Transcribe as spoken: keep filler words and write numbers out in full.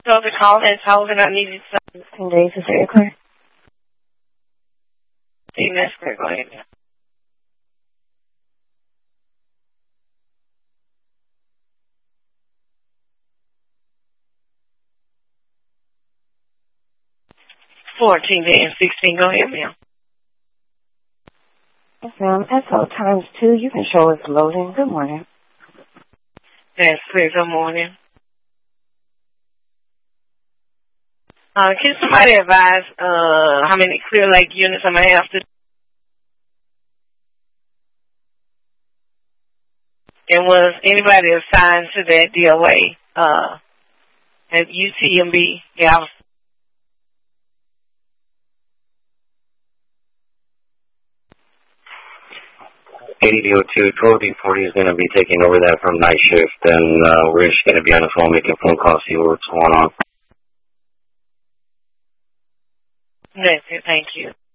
So the call and told that I needed some. Ten days, is that your card? See, that's correct. Go ahead now. Fourteen and sixteen. Go ahead, ma'am. Yes, ma'am. S O times two. You can show us loading. Good morning. That's clear. Good morning. Uh, can somebody advise uh, how many Clear Lake units I'm going to have to? And was anybody assigned to that D O A uh, at U T M B? Yeah, I was. eighty D O two, twelve D forty is going to be taking over that from night shift, and uh, we're just going to be on the phone making phone calls, see what's going on. That's it. Thank you.